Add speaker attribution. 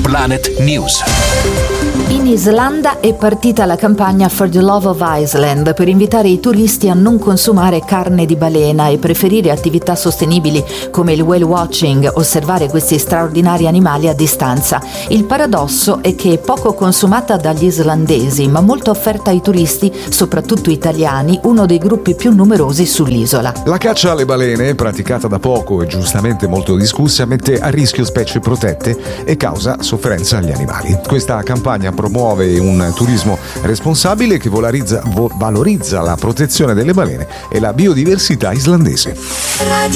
Speaker 1: Planet News.
Speaker 2: In Islanda è partita la campagna For the Love of Iceland per invitare i turisti a non consumare carne di balena e preferire attività sostenibili come il whale watching, osservare questi straordinari animali a distanza. Il paradosso è che è poco consumata dagli islandesi, ma molto offerta ai turisti, soprattutto italiani, uno dei gruppi più numerosi sull'isola.
Speaker 3: La caccia alle balene, praticata da poco e giustamente molto discussa, mette a rischio specie protette e causa sofferenza agli animali. Questa campagna promuove un turismo responsabile che valorizza la protezione delle balene e la biodiversità islandese.